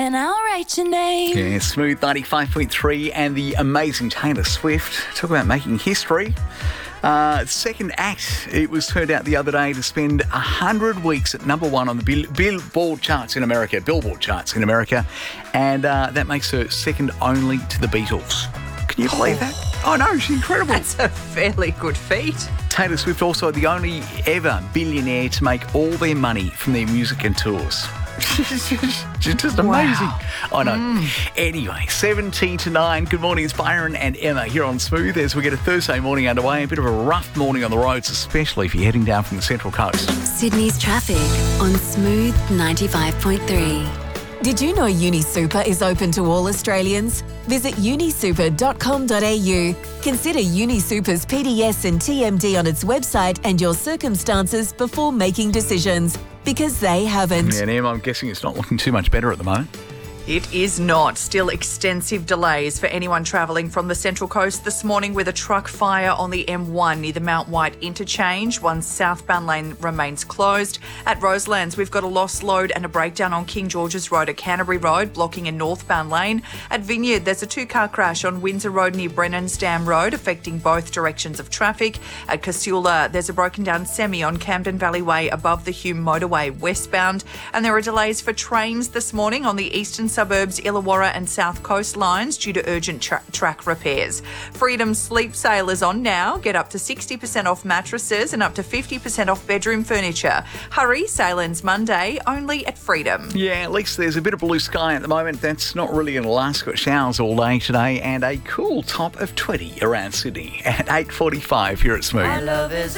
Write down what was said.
then I'll write your name. Yeah, Smooth 95.3 and the amazing Taylor Swift. Talk about making history. Second act, it was turned out the other day to spend 100 weeks at number one on the Billboard charts in America, and that makes her second only to the Beatles. Can you believe that? Oh no, she's incredible. That's a fairly good feat. Taylor Swift also the only ever billionaire to make all their money from their music and tours. She's just amazing. Wow. I know. Anyway, 17 to 9. Good morning. It's Byron and Emma here on Smooth as we get a Thursday morning underway. A bit of a rough morning on the roads, especially if you're heading down from the Central Coast. Sydney's traffic on Smooth 95.3. Did you know UniSuper is open to all Australians? Visit unisuper.com.au. Consider UniSuper's PDS and TMD on its website and your circumstances before making decisions, because they haven't. Yeah, and Em, I'm guessing it's not looking too much better at the moment. It is not. Still extensive delays for anyone travelling from the Central Coast this morning with a truck fire on the M1 near the Mount White interchange. One southbound lane remains closed. At Roselands, we've got a lost load and a breakdown on King George's Road at Canterbury Road, blocking a northbound lane. At Vineyard, there's a two-car crash on Windsor Road near Brennan's Dam Road, affecting both directions of traffic. At Casula, there's a broken down semi on Camden Valley Way above the Hume Motorway westbound. And there are delays for trains this morning on the eastern suburbs, Illawarra and South Coast lines due to urgent track repairs. Freedom Sleep Sale is on now. Get up to 60% off mattresses and up to 50% off bedroom furniture. Hurry, sale ends Monday, only at Freedom. Yeah, at least there's a bit of blue sky at the moment. That's not really going to last. Got showers all day today and a cool top of 20 around Sydney at 8:45 here at Smooth. Our love is